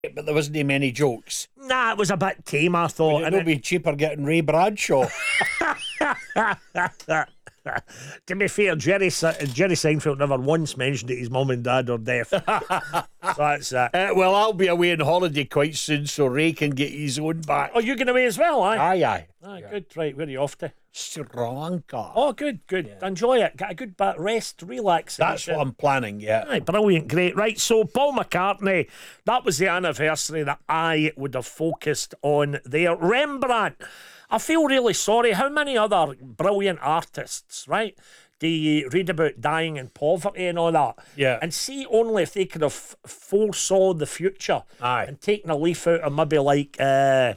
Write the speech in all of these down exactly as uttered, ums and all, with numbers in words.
But there wasn't many jokes. Nah, it was a bit tame, I thought. It'd be cheaper getting Ray Bradshaw. To be fair, Jerry Jerry Seinfeld never once mentioned that his mum and dad are deaf. So that's that. Uh, well, I'll be away on holiday quite soon, so Ray can get his own back. Oh, you going away as well, aye? Aye, aye. Aye, yeah. Good, right. Where are you off to? Sri Lanka. Oh, good, good. Yeah. Enjoy it. Get a good bit rest, relax. That's what I'm planning, yeah. Aye, brilliant, great. Right, so Paul McCartney, that was the anniversary that I would have focused on there. Rembrandt, I feel really sorry. How many other brilliant artists, right, do you read about dying in poverty and all that? Yeah. And see only if they could have foresaw the future. Aye. And taken a leaf out of maybe like uh,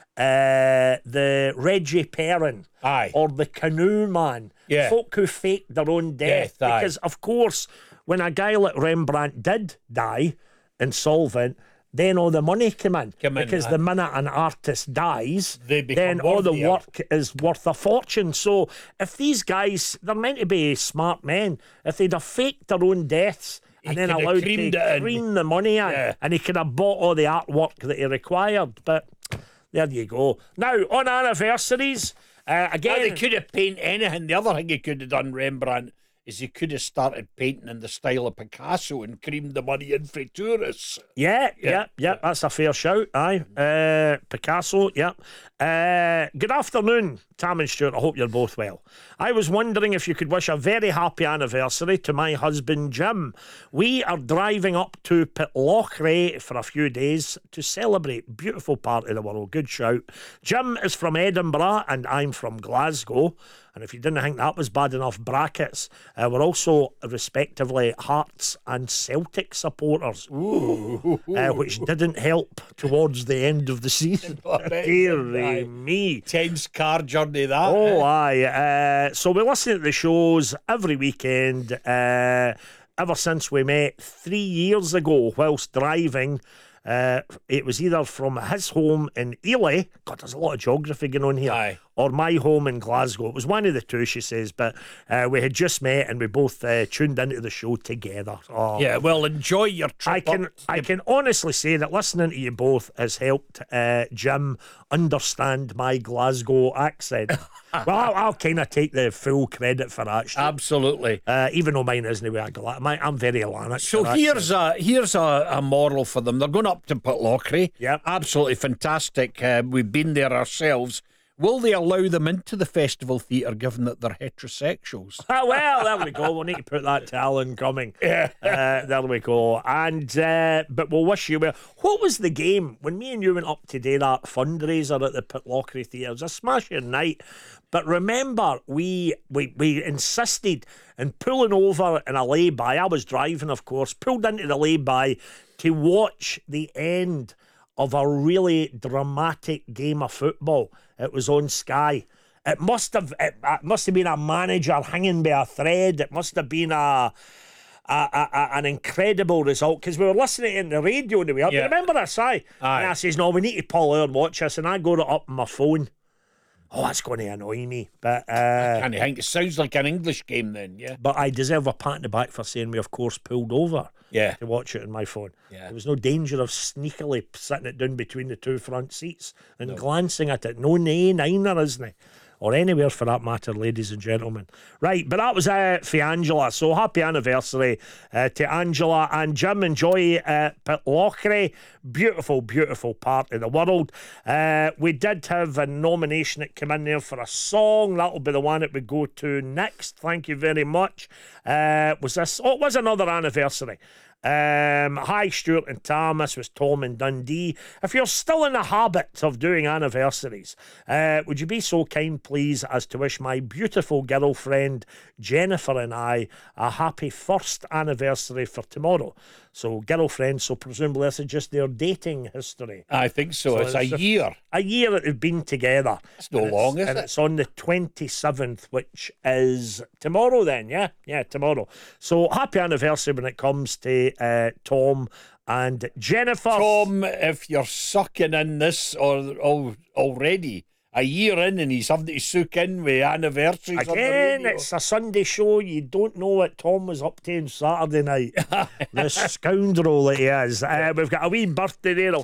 uh, the Reggie Perrin. Aye. Or the Canoe Man. Yeah. Folk who faked their own death. Death, aye. Because, of course, when a guy like Rembrandt did die, insolvent, then all the money came in. Come in, because aye. the minute an artist dies, They become then all the worthier. work is worth a fortune. So if these guys, they're meant to be smart men, if they'd have faked their own deaths and He then could have allowed creamed to it in. cream the money in, Yeah. and he could have bought all the artwork that he required. But there you go. Now, on anniversaries, uh, again... Well, they could have painted anything. The other thing he could have done, Rembrandt, is he could have started painting in the style of Picasso and creamed the money in for tourists. Yeah, yeah, Yeah. yeah, that's a fair shout. Aye. Uh, Picasso, yeah. Uh, good afternoon, Tam and Stuart. I hope you're both well. I was wondering if you could wish a very happy anniversary to my husband, Jim. We are driving up to Pitlochry for a few days to celebrate. Beautiful part of the world. Good shout. Jim is from Edinburgh and I'm from Glasgow. And if you didn't think that was bad enough, brackets, uh, we're also respectively Hearts and Celtic supporters. Ooh. Uh, which didn't help towards the end of the season. Dear me. Tense car journey, that. Oh, aye. Uh, so we listen to the shows every weekend. Uh, ever since we met three years ago whilst driving. Uh, it was either from his home in Ely, God, there's a lot of geography going on here, Aye. or my home in Glasgow. It was one of the two, she says, but uh, we had just met and we both uh, tuned into the show together. Oh, Yeah, well, enjoy your trip. I can up to I the- can honestly say that listening to you both has helped uh, Jim understand my Glasgow accent. Well, I'll, I'll kind of take the full credit for that. Stu. Absolutely. Uh, even though mine isn't the way I go. I'm very Lanark. So here's a here's a, a model for them. They're going up to Pitlochry. Yep. Absolutely fantastic. Uh, we've been there ourselves. Will they allow them into the festival theatre given that they're heterosexuals? Ah, well, there we go. We'll need to put that to Alan Cumming. Yeah. Uh, there we go. And uh, but we'll wish you well. What was the game when me and you went up to do that fundraiser at the Pitlochry Theatre? It was a smashing night. But remember, we we we insisted in pulling over in a lay-by. I was driving, of course, pulled into the lay-by to watch the end of a really dramatic game of football. It was on Sky. It must have it, it must have been a manager hanging by a thread. It must have been a, a, a, a an incredible result because we were listening in the radio on the way up. Yeah. You remember this, aye? Aye. And I says, no, we need to pull out and watch this. And I got it up on my phone. Oh, that's going to annoy me. But uh, Can't you think? It sounds like an English game then, yeah? but I deserve a pat in the back for saying we, of course, pulled over Yeah. to watch it on my phone. Yeah. There was no danger of sneakily sitting it down between the two front seats and glancing at it. No nay, neither, isn't it? Or anywhere for that matter, ladies and gentlemen. Right, but that was uh, for Angela. So happy anniversary uh, to Angela and Jim. Enjoy uh, Pitlochry. Beautiful, beautiful part of the world. Uh, we did have a nomination that came in there for a song. That'll be the one that we go to next. Thank you very much. Uh, was this? Oh, it was another anniversary. Um, hi, Stuart and Tam. This was Tom in Dundee. If you're still in the habit of doing anniversaries, uh, would you be so kind, please, as to wish my beautiful girlfriend Jennifer and I a happy first anniversary for tomorrow? So, girlfriend, so presumably this is just their dating history. I think so. So it's, it's a a- year. A year that they've been together. It's no And long, is and it? it's on the twenty-seventh, which is tomorrow then, yeah? Yeah, tomorrow. So happy anniversary when it comes to uh, Tom and Jennifer. Tom, if you're sucking in this or, or already, a year in and he's having to soak in with anniversaries. on the Again, radio. it's a Sunday show. You don't know what Tom was up to on Saturday night. The scoundrel that he is. Uh, we've got a wee birthday there. I'll